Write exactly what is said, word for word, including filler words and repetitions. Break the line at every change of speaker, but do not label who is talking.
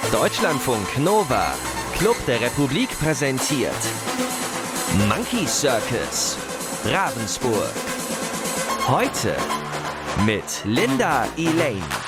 Deutschlandfunk Nova, Club der Republik präsentiert Monkey Circus, Ravensburg. Heute mit Linda Elaine.